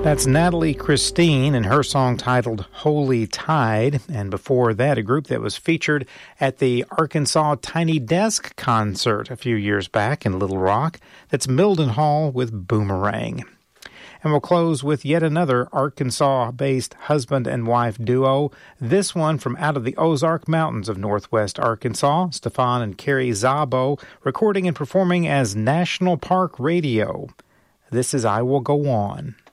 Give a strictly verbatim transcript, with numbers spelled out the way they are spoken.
That's Natalie Christine and her song titled Holy Tide. And before that, a group that was featured at the Arkansas Tiny Desk concert a few years back in Little Rock. That's Mildenhall with Boomerang. And we'll close with yet another Arkansas-based husband and wife duo. This one from out of the Ozark Mountains of northwest Arkansas, Stefan and Carrie Szabo, recording and performing as National Park Radio. This is I Will Go On.